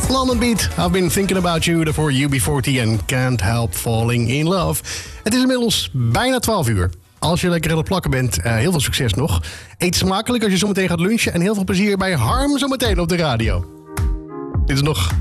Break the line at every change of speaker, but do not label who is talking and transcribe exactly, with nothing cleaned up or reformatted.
London Beat, I've been thinking about you. Daarvoor U B forty en Can't Help Falling in Love. Het is inmiddels bijna twaalf uur. Als je lekker aan het plakken bent, uh, heel veel succes nog. Eet smakelijk als je zometeen gaat lunchen. En heel veel plezier bij Harm zometeen op de radio. Dit is nog